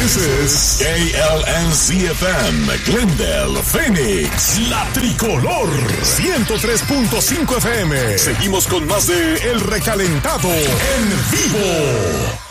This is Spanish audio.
This is KLNC-FM, Glendale, Phoenix, La Tricolor, 103.5 FM. Seguimos con más de El Recalentado en vivo.